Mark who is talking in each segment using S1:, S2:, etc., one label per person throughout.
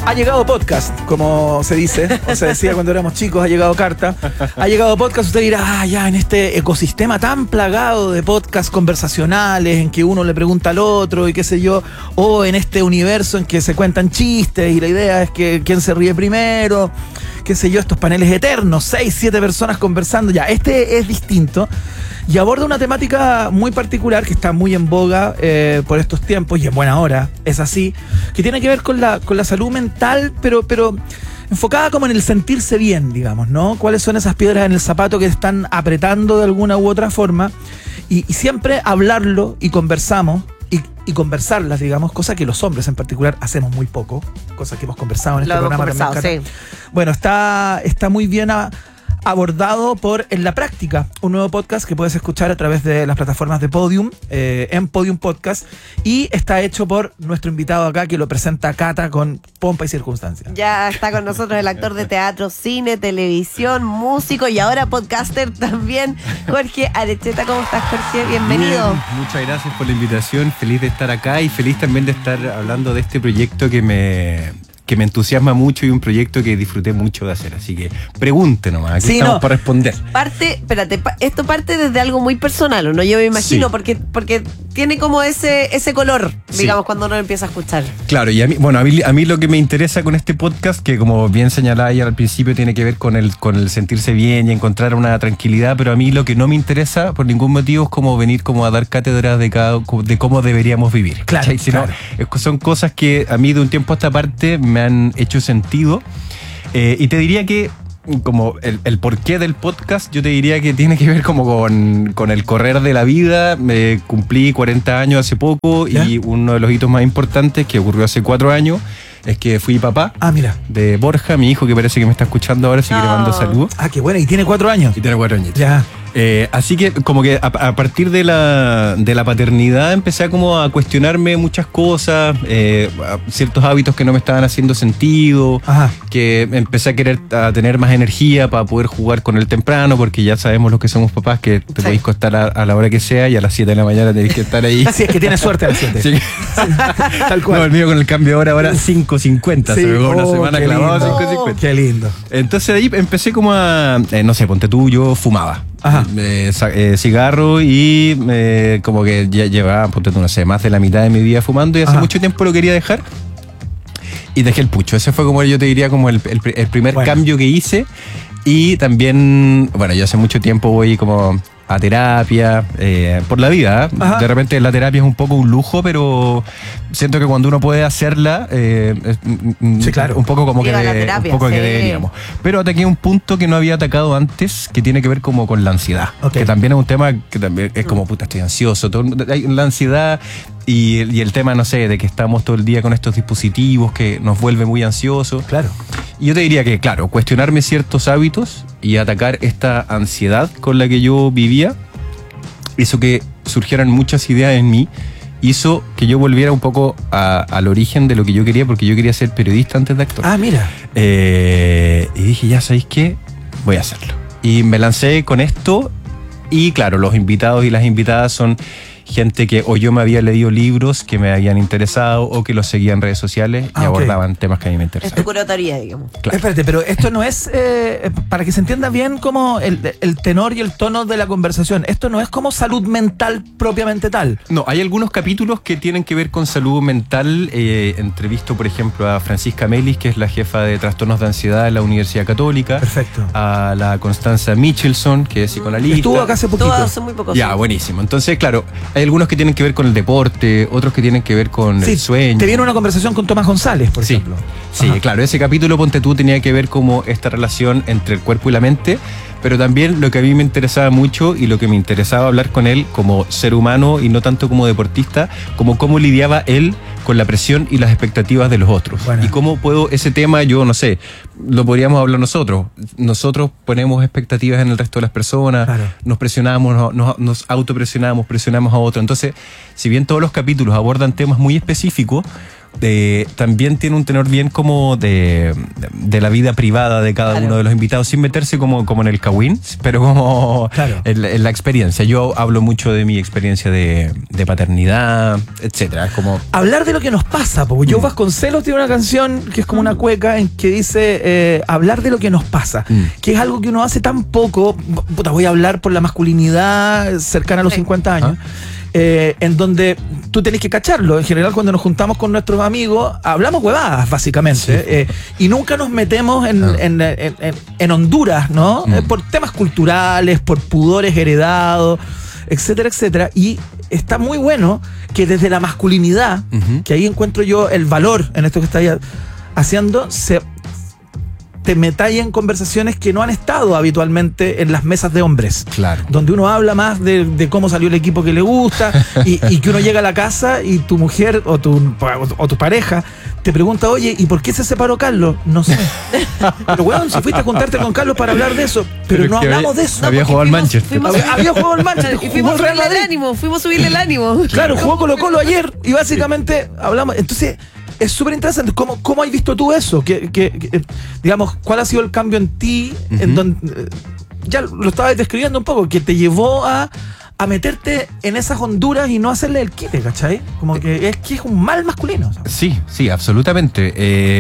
S1: Ha llegado podcast, como se dice, o se decía cuando éramos chicos, ha llegado carta. Ha llegado podcast, usted dirá, ya en este ecosistema tan plagado de podcasts conversacionales, en que uno le pregunta al otro y qué sé yo, o en este universo en que se cuentan chistes y la idea es que quién se ríe primero, qué sé yo, estos paneles eternos, 6, 7 personas conversando, ya, este es distinto. Y aborda una temática muy particular que está muy en boga por estos tiempos y en buena hora, es así, que tiene que ver con la salud mental, pero enfocada como en el sentirse bien, digamos, ¿no? ¿Cuáles son esas piedras en el zapato que están apretando de alguna u otra forma? Y siempre hablarlo y conversamos y conversarlas, digamos, cosa que los hombres en particular hacemos muy poco, cosa que hemos conversado en este programa también. Sí. Bueno, está muy bien abordado por En la Práctica, un nuevo podcast que puedes escuchar a través de las plataformas de Podium, en Podium Podcast, y está hecho por nuestro invitado acá que lo presenta Cata con pompa y circunstancia.
S2: Ya está con nosotros el actor de teatro, cine, televisión, músico y ahora podcaster también, Jorge Arecheta. ¿Cómo estás, Jorge? Bienvenido.
S3: Bien, muchas gracias por la invitación, feliz de estar acá y feliz también de estar hablando de este proyecto que me entusiasma mucho y un proyecto que disfruté mucho de hacer. Así que pregunte nomás, aquí estamos para responder.
S2: Esto parte desde algo muy personal, ¿no? Yo me imagino, sí. porque tiene como ese color, digamos, sí, cuando uno empieza a escuchar.
S3: Claro, y a mí lo que me interesa con este podcast, que como bien señalaba ya al principio, tiene que ver con el sentirse bien y encontrar una tranquilidad, pero a mí lo que no me interesa por ningún motivo es como venir como a dar cátedras de cómo deberíamos vivir.
S1: Claro,
S3: sino, son cosas que a mí de un tiempo a esta parte me han hecho sentido, y te diría que como el porqué del podcast, yo te diría que tiene que ver como con el correr de la vida. Cumplí 40 años hace poco. ¿Ya? Y uno de los hitos más importantes que ocurrió hace 4 años es que fui papá de Borja, mi hijo, que parece que me está escuchando ahora, así que le mando saludos.
S1: Ah, qué bueno, y tiene 4 años.
S3: Y tiene 4 años.
S1: Ya.
S3: Así que como que a partir de la paternidad empecé a cuestionarme muchas cosas, ciertos hábitos que no me estaban haciendo sentido. Ajá. Que empecé a tener más energía para poder jugar con él temprano, porque ya sabemos los que somos papás que te podéis acostar a la hora que sea y a las 7 de la mañana tenéis que estar ahí.
S1: Así es que tienes suerte a las 7. Sí.
S3: Tal cual. No, el mío con el cambio de hora ahora 5:50. Sí. Se me fue una semana clavado 5:50.
S1: Qué lindo.
S3: Entonces de ahí empecé como no sé, ponte tú, yo fumaba.
S1: Ajá.
S3: Cigarro y como que ya llevaba, no sé, más de la mitad de mi vida fumando y hace mucho tiempo lo quería dejar y dejé el pucho. Ese fue como yo te diría como el primer cambio que hice. Y también, yo hace mucho tiempo voy como a terapia, por la vida. De repente la terapia es un poco un lujo, pero siento que cuando uno puede hacerla,
S1: sí, claro,
S3: un poco como que deberíamos. Pero ataqué un punto que no había atacado antes, que tiene que ver como con la ansiedad. Okay. Que también es un tema que también es como, estoy ansioso. La ansiedad y el tema, no sé, de que estamos todo el día con estos dispositivos que nos vuelve muy ansiosos.
S1: Claro.
S3: Y yo te diría que, claro, cuestionarme ciertos hábitos y atacar esta ansiedad con la que yo vivía hizo que surgieran muchas ideas en mí, hizo que yo volviera un poco al origen de lo que yo quería, porque yo quería ser periodista antes de actor.
S1: Ah, mira.
S3: Y dije, ya sabéis qué, voy a hacerlo. Y me lancé con esto y claro, los invitados y las invitadas son gente que o yo me había leído libros que me habían interesado o que los seguía en redes sociales y abordaban temas que a mí me interesaban.
S2: Es tu curatoría, digamos.
S3: Claro.
S1: Espérate, pero esto no es, para que se entienda bien como el tenor y el tono de la conversación, esto no es como salud mental propiamente tal.
S3: No, hay algunos capítulos que tienen que ver con salud mental. Entrevisto, por ejemplo, a Francisca Melis, que es la jefa de trastornos de ansiedad de la Universidad Católica.
S1: Perfecto.
S3: A la Constanza Michelson, que es psicoanalista.
S1: Estuvo acá hace poquito.
S2: Hace muy poco.
S3: Ya, buenísimo. Entonces, claro, hay algunos que tienen que ver con el deporte, otros que tienen que ver con el sueño.
S1: Te viene una conversación con Tomás González, por ejemplo.
S3: Sí, claro, ese capítulo, ponte tú, tenía que ver como esta relación entre el cuerpo y la mente, pero también lo que a mí me interesaba mucho y lo que me interesaba hablar con él como ser humano y no tanto como deportista, como cómo lidiaba él con la presión y las expectativas de los otros. Bueno. Y cómo puedo, ese tema, yo no sé, lo podríamos hablar nosotros. Nosotros ponemos expectativas en el resto de las personas, claro. Nos presionamos, nos autopresionamos, presionamos a otros. Entonces, si bien todos los capítulos abordan temas muy específicos, también tiene un tenor bien como de la vida privada de cada uno de los invitados, sin meterse como en el cagüín, pero como en la experiencia. Yo hablo mucho de mi experiencia de paternidad, etcétera. Es como
S1: hablar de lo que nos pasa, porque Joe Vasconcelos tiene una canción que es como una cueca en que dice hablar de lo que nos pasa, que es algo que uno hace tan poco. Puta, voy a hablar por la masculinidad cercana a los 50 años. En donde tú tenés que cacharlo. En general, cuando nos juntamos con nuestros amigos, hablamos huevadas, básicamente. Y nunca nos metemos en Honduras, ¿no? Por temas culturales, por pudores heredados, etcétera, etcétera. Y está muy bueno que desde la masculinidad, que ahí encuentro yo el valor en esto que estáis haciendo, te metáis en conversaciones que no han estado habitualmente en las mesas de hombres.
S3: Claro.
S1: Donde uno habla más de cómo salió el equipo que le gusta y que uno llega a la casa y tu mujer o tu pareja te pregunta, oye, ¿y por qué se separó Carlos? No sé. Pero bueno, si fuiste a juntarte con Carlos para hablar de eso, pero no hablamos de eso.
S3: Había jugado al Manchester.
S1: Había jugado al Manchester.
S2: Y fuimos a subirle el ánimo.
S1: Claro, jugó Colo-Colo ayer y básicamente hablamos. Entonces, es súper interesante. ¿Cómo has visto tú eso? Digamos, ¿cuál ha sido el cambio en ti? En donde, ya lo estabas describiendo un poco, que te llevó a meterte en esas Honduras y no hacerle el quite, ¿cachai? Como que es un mal masculino. ¿Sabes?
S3: Sí, absolutamente.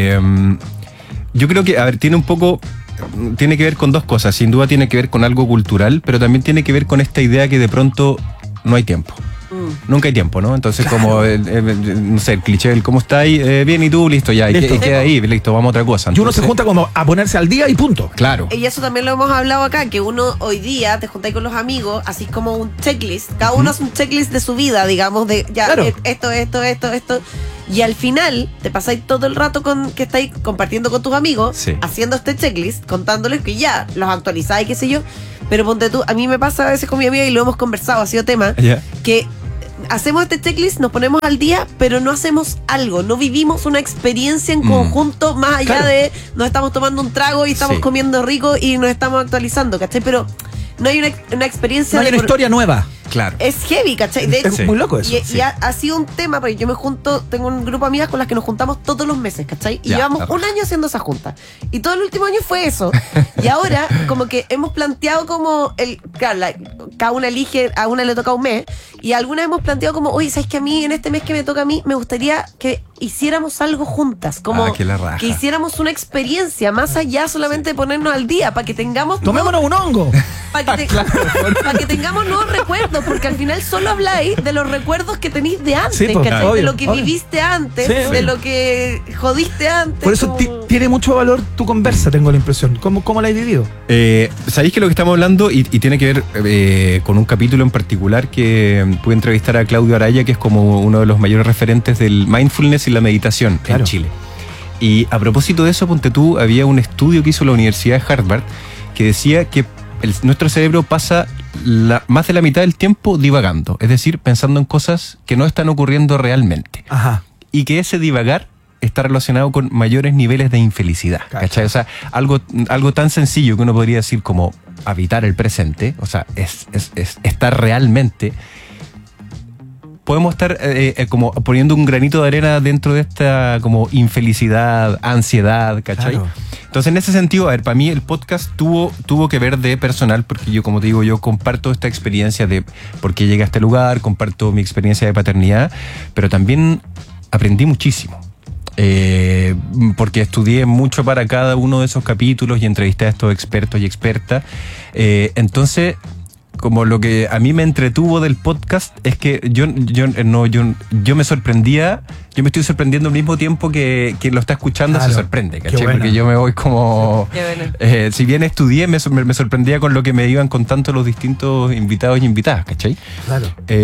S3: Yo creo que, tiene que ver con dos cosas. Sin duda tiene que ver con algo cultural, pero también tiene que ver con esta idea que de pronto no hay tiempo. Nunca hay tiempo, ¿no? Entonces, como, no sé, el cliché del ¿cómo estáis? Bien, ¿y tú? Listo, ya. Y queda ahí, listo, vamos a otra cosa.
S1: Entonces, y uno se junta como a ponerse al día y punto.
S3: Claro.
S2: Y eso también lo hemos hablado acá, que uno hoy día te juntáis con los amigos, así como un checklist. Cada uno hace un checklist de su vida, digamos, de ya, esto. Y al final te pasáis todo el rato que estáis compartiendo con tus amigos, haciendo este checklist, contándoles que ya los actualizáis, qué sé yo. Pero ponte tú, a mí me pasa a veces con mi amiga y lo hemos conversado, ha sido tema, que hacemos este checklist, nos ponemos al día, pero no hacemos algo, no vivimos una experiencia en conjunto más allá de nos estamos tomando un trago y estamos comiendo rico y nos estamos actualizando, ¿cachai? Pero no hay una experiencia.
S1: No hay una historia nueva.
S3: Claro.
S2: Es heavy, ¿cachai? De hecho,
S1: es muy loco eso.
S2: Y ha sido un tema, porque yo me junto, tengo un grupo de amigas con las que nos juntamos todos los meses, ¿cachai? Y llevamos un año haciendo esa junta. Y todo el último año fue eso. Y ahora, como que hemos planteado como cada una elige, a una le toca un mes, y algunas hemos planteado como, oye, ¿sabes que a mí, en este mes que me toca a mí, me gustaría que hiciéramos algo juntas? Como que hiciéramos una experiencia, más allá solamente de ponernos al día, para que tengamos...
S1: Tomémonos un hongo.
S2: Para que tengamos nuevos recuerdos, porque al final solo habláis de los recuerdos que tenéis de antes, de lo que viviste antes, de lo que jodiste antes.
S1: Por eso tiene mucho valor tu conversa, tengo la impresión. ¿Cómo la has vivido?
S3: Sabéis que lo que estamos hablando, y tiene que ver con un capítulo en particular que pude entrevistar a Claudio Araya, que es como uno de los mayores referentes del mindfulness y la meditación en Chile. Y a propósito de eso, ponte tú, había un estudio que hizo la Universidad de Harvard que decía que nuestro cerebro pasa más de la mitad del tiempo divagando, es decir, pensando en cosas que no están ocurriendo realmente.
S1: Ajá.
S3: Y que ese divagar está relacionado con mayores niveles de infelicidad. ¿Cachai? O sea, algo tan sencillo que uno podría decir como habitar el presente, o sea, es estar realmente. Podemos estar como poniendo un granito de arena dentro de esta como infelicidad, ansiedad, ¿cachai? Claro. Entonces, en ese sentido, a ver, para mí el podcast tuvo que ver de personal, porque yo, como te digo, yo comparto esta experiencia de por qué llegué a este lugar, comparto mi experiencia de paternidad, pero también aprendí muchísimo. Porque estudié mucho para cada uno de esos capítulos y entrevisté a estos expertos y expertas. Entonces, como lo que a mí me entretuvo del podcast es que yo me sorprendía, yo me estoy sorprendiendo al mismo tiempo que quien lo está escuchando se sorprende, ¿cachai? Porque yo me voy como... si bien estudié, me sorprendía con lo que me iban contando los distintos invitados y invitadas, ¿cachai? Claro.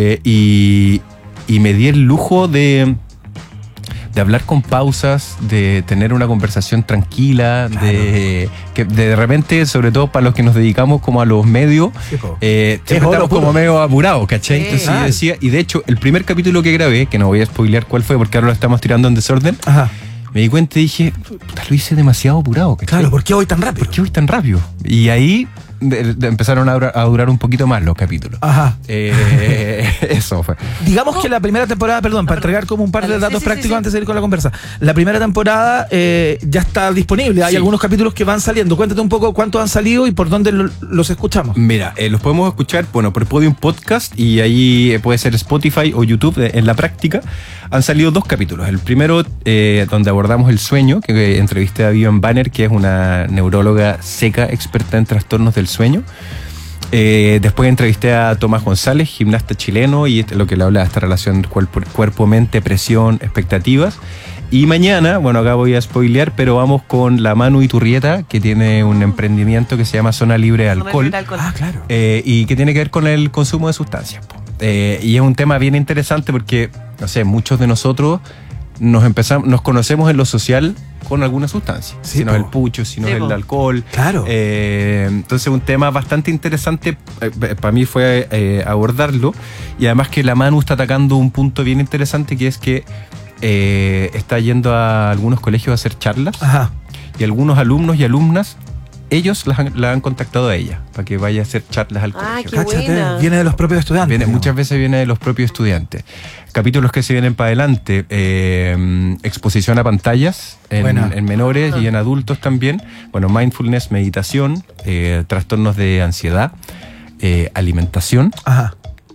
S3: Y me di el lujo de hablar con pausas, de tener una conversación tranquila, que de repente, sobre todo para los que nos dedicamos como a los medios, siempre estamos como medio apurados, ¿cachai? Entonces yo decía, y de hecho, el primer capítulo que grabé, que no voy a spoilear cuál fue, porque ahora lo estamos tirando en desorden, me di cuenta y dije, lo hice demasiado apurado, ¿cachai?
S1: Claro, ¿por qué voy tan rápido?
S3: Y ahí empezaron a durar un poquito más los capítulos.
S1: Ajá.
S3: Eso fue.
S1: Digamos que la primera temporada, perdón, para entregar como un par de datos prácticos antes de ir con la conversa. La primera temporada ya está disponible. Hay algunos capítulos que van saliendo. Cuéntate un poco cuántos han salido y por dónde los escuchamos.
S3: Mira, los podemos escuchar, por Podium Podcast, y ahí puede ser Spotify o YouTube. En la práctica han salido 2 capítulos. El primero, donde abordamos el sueño, que entrevisté a Vivian Banner, que es una neuróloga seca, experta en trastornos del sueño. Después entrevisté a Tomás González, gimnasta chileno, y lo que le habla de esta relación cuerpo-mente, presión, expectativas. Y mañana, bueno, acá voy a spoilear, pero vamos con la Manu Iturrieta, que tiene un emprendimiento que se llama Zona Libre de Alcohol.
S1: Ah, claro.
S3: Y que tiene que ver con el consumo de sustancias. Y es un tema bien interesante porque, no sé, muchos de nosotros nos conocemos en lo social con alguna sustancia.
S1: Sí,
S3: si no es el pucho, si no es el alcohol.
S1: Claro.
S3: Entonces un tema bastante interesante para mí fue abordarlo. Y además que la Manu está atacando un punto bien interesante, que es que está yendo a algunos colegios a hacer charlas.
S1: Ajá.
S3: Y algunos alumnos y alumnas, ellos la han contactado a ella para que vaya a hacer charlas al colegio.
S2: Qué buena.
S1: Viene de los propios estudiantes.
S3: Muchas veces viene de los propios estudiantes. Capítulos que se vienen para adelante, exposición a pantallas en menores y en adultos también. Bueno, mindfulness, meditación, trastornos de ansiedad, alimentación.
S1: Ajá.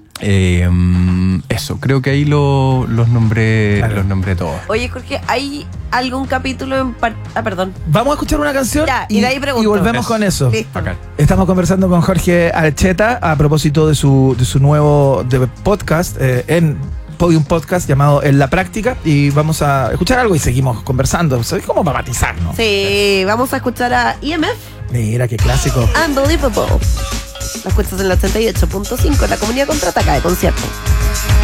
S3: Eso, creo que ahí los nombré,
S1: claro,
S3: los nombré todos.
S2: Oye, Jorge, ¿hay algún capítulo perdón?
S1: Vamos a escuchar una canción
S2: y de ahí pregunto.
S1: Y volvemos con eso.
S2: Listo.
S3: Acá.
S1: Estamos conversando con Jorge Archeta a propósito de su nuevo podcast en Podium Podcast llamado En la Práctica, y vamos a escuchar algo y seguimos conversando. ¿Sabes cómo para matizarnos?
S2: Sí, vamos a escuchar a EMF.
S1: Mira qué clásico.
S2: Unbelievable. La escuchas en el 88.5, la comunidad contraataca de concierto.